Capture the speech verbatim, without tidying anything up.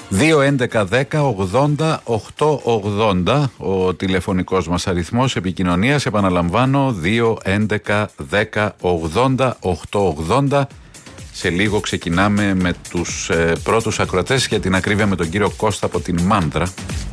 δύο έντεκα δέκα ογδόντα οκτακόσια ογδόντα ο τηλεφωνικός μας αριθμός επικοινωνίας. Επαναλαμβάνω, δύο έντεκα δέκα ογδόντα οκτακόσια ογδόντα. Σε λίγο ξεκινάμε με τους ε, πρώτους ακροατές, για την ακρίβεια με τον κύριο Κώστα από την Μάνδρα.